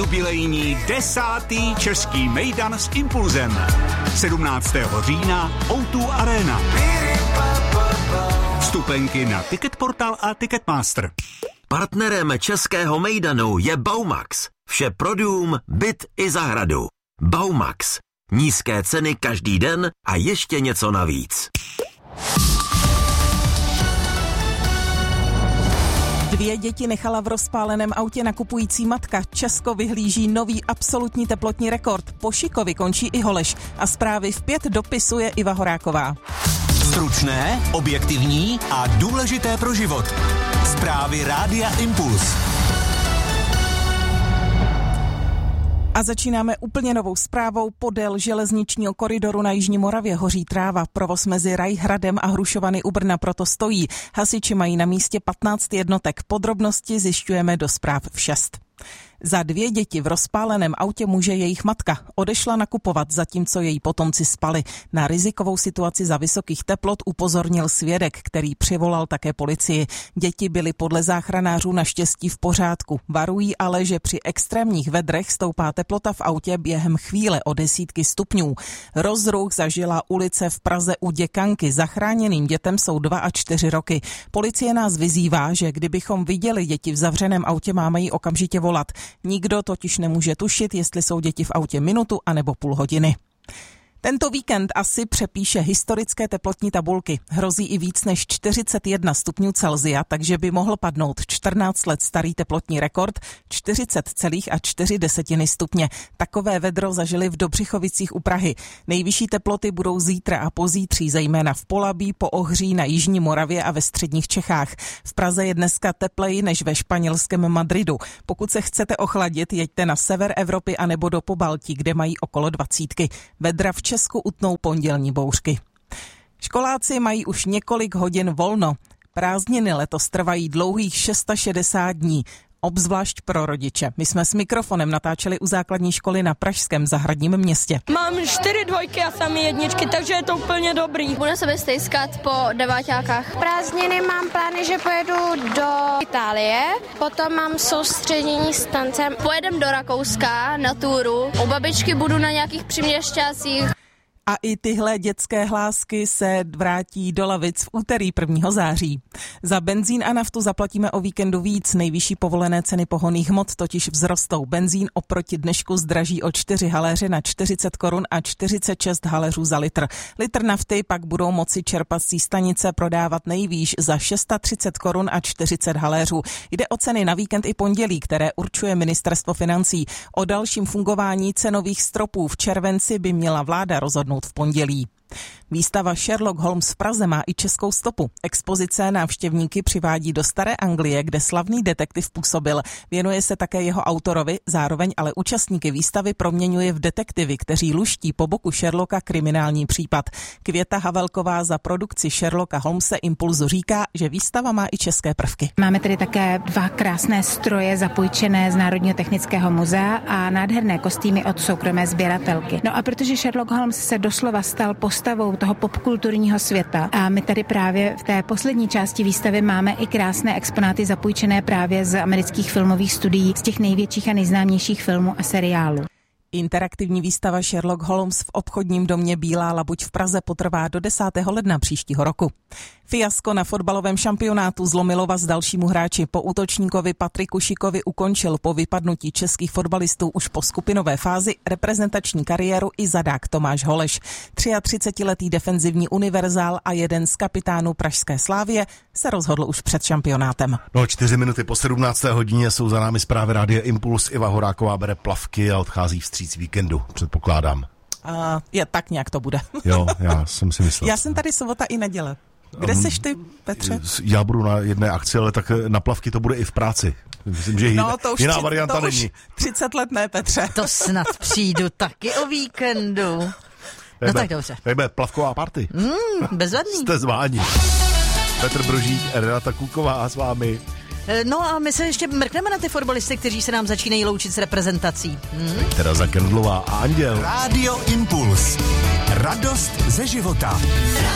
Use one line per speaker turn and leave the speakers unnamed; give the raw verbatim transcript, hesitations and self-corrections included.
jubilejní desátý český mejdan s Impulzem. sedmnáctého října ó dva Arena. Vstupenky na Ticketportal a Ticketmaster.
Partnerem českého mejdanu je Baumax. Vše pro dům, byt i zahradu. Baumax. Nízké ceny každý den a ještě něco navíc.
Dvě děti nechala v rozpáleném autě nakupující matka. Česko vyhlíží nový absolutní teplotní rekord. Po Šikovi končí i Holeš. A zprávy v pět dopisuje Iva Horáková.
Stručné, objektivní a důležité pro život. Zprávy Rádia Impuls.
A začínáme úplně novou zprávou. Podél železničního koridoru na Jižní Moravě hoří tráva. Provoz mezi Rajhradem a Hrušovany u Brna proto stojí. Hasiči mají na místě patnáct jednotek. Podrobnosti zjišťujeme do zpráv v šest. Za dvě děti v rozpáleném autě může jejich matka. Odešla nakupovat, zatímco její potomci spali. Na rizikovou situaci za vysokých teplot upozornil svědek, který přivolal také policii. Děti byly podle záchranářů naštěstí v pořádku. Varují ale, že při extrémních vedrech stoupá teplota v autě během chvíle o desítky stupňů. Rozruch zažila ulice v Praze u Děkanky. Zachráněným dětem jsou dva a čtyři roky. Policie nás vyzývá, že kdybychom viděli děti v zavřeném autě, máme jí okamžitě volat. Nikdo totiž nemůže tušit, jestli jsou děti v autě minutu anebo půl hodiny. Tento víkend asi přepíše historické teplotní tabulky. Hrozí i víc než čtyřicet jedna stupňů Celsia, takže by mohl padnout čtrnáct let starý teplotní rekord čtyřicet celá čtyři stupně. Takové vedro zažili v Dobřichovicích u Prahy. Nejvyšší teploty budou zítra a pozítří, zejména v Polabí, po Ohří, na Jižní Moravě a ve středních Čechách. V Praze je dneska tepleji než ve španělském Madridu. Pokud se chcete ochladit, jeďte na sever Evropy anebo do Pobaltí, kde mají okolo dvacítky. Vedra v Česku utnou pondělní bouřky. Školáci mají už několik hodin volno. Prázdniny letos trvají dlouhých šedesát šest dní. Obzvlášť pro rodiče. My jsme s mikrofonem natáčeli u základní školy na pražském Zahradním městě.
Mám čtyři dvojky a sami jedničky, takže je to úplně dobrý.
Budu se vystejskat po deváťákách. Prázdniny mám plány, že pojedu do Itálie, potom mám soustředění s tancem. Pojedem do Rakouska na túru. U babičky budu na nějakých příměšťácích.
A i tyhle dětské hlásky se vrátí do lavic v úterý prvního září. Za benzín a naftu zaplatíme o víkendu víc. Nejvyšší povolené ceny pohonných hmot totiž vzrostou. Benzín oproti dnešku zdraží o čtyři haléře na čtyřicet korun a čtyřicet šest haléřů za litr. Litr nafty pak budou moci čerpací stanice prodávat nejvýš za třicet šest korun a čtyřicet haléřů. Jde o ceny na víkend i pondělí, které určuje ministerstvo financí. O dalším fungování cenových stropů v červenci by měla vláda rozhodnout v pondělí. Výstava Sherlock Holmes v Praze má i českou stopu. Expozice návštěvníky přivádí do Staré Anglie, kde slavný detektiv působil. Věnuje se také jeho autorovi, zároveň ale účastníky výstavy proměňuje v detektivy, kteří luští po boku Sherlocka kriminální případ. Květa Havelková za produkci Sherlocka Holmese Impulzu říká, že výstava má i české prvky.
Máme tady také dva krásné stroje zapůjčené z Národního technického muzea a nádherné kostýmy od soukromé sběratelky. No a protože Sherlock Holmes se doslova stal postavou toho popkulturního světa a my tady právě v té poslední části výstavy máme i krásné exponáty zapůjčené právě z amerických filmových studií, z těch největších a nejznámějších filmů a seriálů.
Interaktivní výstava Sherlock Holmes v obchodním domě Bílá labuť v Praze potrvá do desátého ledna příštího roku. Fiasko na fotbalovém šampionátu zlomilo vaz dalšímu hráči. Po útočníkovi Patriku Šikovi ukončil po vypadnutí českých fotbalistů už po skupinové fázi reprezentační kariéru i zadák Tomáš Holeš. třiatřicetiletý defenzivní univerzál a jeden z kapitánů pražské Slávie se rozhodl už před šampionátem.
No, čtyři minuty po sedmnácté hodině jsou za námi zprávy Rádia Impuls. Iva Horáková bere plavky a odchází vstříc víkendu, předpokládám.
A je tak nějak to bude.
Jo, já jsem si myslel.
Já jsem tady sobota i neděle. Kde um, seš ty, Petře?
Já budu na jedné akci, ale tak na plavky to bude i v práci. Myslím, že
no, to už
jiná
tři,
varianta
to
není.
Už třicet let ne, Petře.
To snad přijdu taky o víkendu. No tak dobře.
Tady bude plavková party.
Mm, bezvadný.
Jste zváni. Petr Brožík, Renata Kuková s vámi.
No a my se ještě mrkneme na ty fotbalisty, kteří se nám začínají loučit s reprezentací. Hmm?
Tereza Kendlová a Anděl.
Rádio Impuls. Radost ze života.